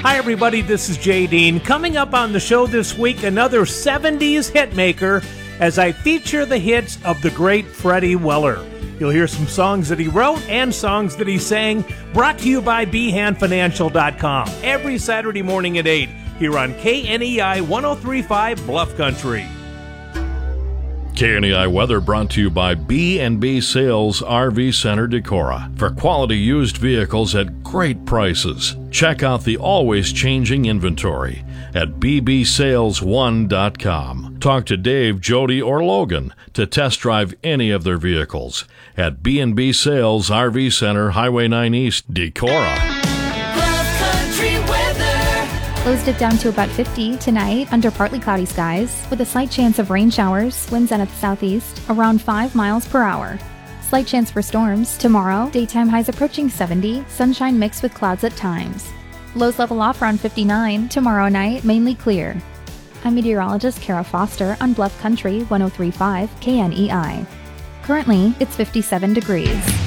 Hi, everybody. This is Jay Dean. Coming up on the show this week, another 70s hitmaker as I feature the hits of the great Freddie Weller. You'll hear some songs that he wrote and songs that he sang, brought to you by BehanFinancial.com. Every Saturday morning at 8 here on KNEI 103.5 Bluff Country. KNEI weather brought to you by B&B Sales RV Center Decorah. For quality used vehicles at great prices, check out the always changing inventory at bbsales1.com. Talk to Dave, Jody, or Logan to test drive any of their vehicles at B&B Sales RV Center, Highway 9 East, Decorah. Lows dip down to about 50 tonight under partly cloudy skies with a slight chance of rain showers, winds out at the southeast, around 5 miles per hour. Slight chance for storms. Tomorrow, daytime highs approaching 70, sunshine mixed with clouds at times. Lows level off around 59. Tomorrow night, mainly clear. I'm meteorologist Kara Foster on Bluff Country 103.5 KNEI. Currently, it's 57 degrees.